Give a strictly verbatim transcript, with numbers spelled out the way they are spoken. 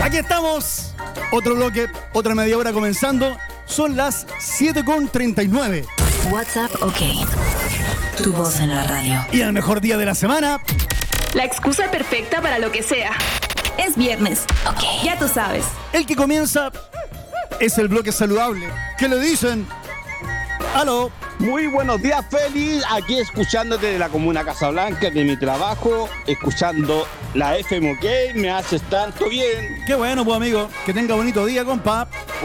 Aquí estamos. Otro bloque, otra media hora comenzando. Son las siete con treinta y nueve. WhatsApp, ok. Tu voz en la radio. Y el mejor día de la semana. La excusa perfecta para lo que sea. Es viernes. Ok. Ya tú sabes. El que comienza es el bloque saludable. ¿Qué le dicen? Aló. Muy buenos días, Félix. Aquí escuchándote de la comuna Casablanca, de mi trabajo, escuchando la F M OK. Me haces tanto bien. Qué bueno, pues amigo. Que tenga bonito día, compa.